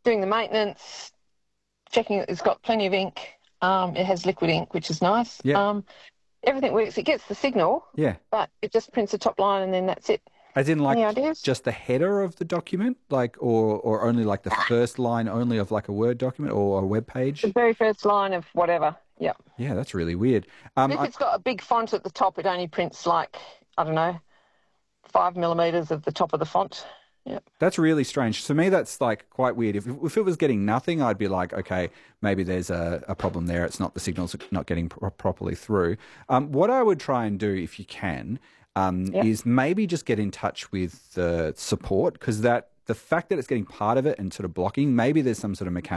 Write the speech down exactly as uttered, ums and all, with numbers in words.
doing the maintenance, checking it's got plenty of ink. Um, it has liquid ink, which is nice. Yeah. Um, everything works. It gets the signal, Yeah. but it just prints a top line and then that's it. As in, like, Any ideas? just the header of the document, like, or or only like the first line only of like a Word document or a web page? The very first line of whatever. Yeah. Yeah, that's really weird. Um, If I, it's got a big font at the top, it only prints like, I don't know, five millimetres of the top of the font. Yeah. That's really strange. To me, that's like quite weird. If if it was getting nothing, I'd be like, okay, maybe there's a, a problem there. It's not the signal's not getting pro- properly through. Um, what I would try and do, if you can, um, Yep. is maybe just get in touch with the support, because that the fact that it's getting part of it and sort of blocking, maybe there's some sort of mechanic